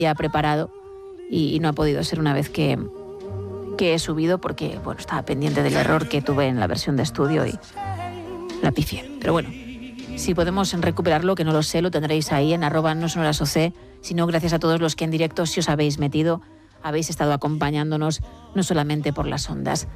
ya preparado y no ha podido ser una vez que he subido porque, bueno, estaba pendiente del error que tuve en la versión de estudio y la pifié. Pero bueno, si podemos recuperarlo, que no lo sé, lo tendréis ahí en @nosonorasoc. Si no, gracias a todos los que en directo, si os habéis metido, habéis estado acompañándonos, no solamente por las ondas.